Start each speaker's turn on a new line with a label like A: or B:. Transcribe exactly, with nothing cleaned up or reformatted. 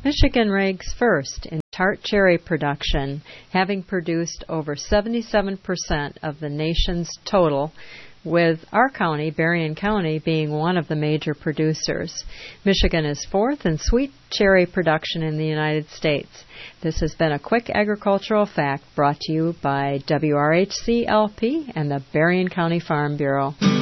A: Michigan ranks first in tart cherry production, having produced over seventy-seven percent of the nation's total, with our county, Berrien County, being one of the major producers. Michigan is fourth in sweet cherry production in the United States. This has been a quick agricultural fact brought to you by W R H C L P and the Berrien County Farm Bureau.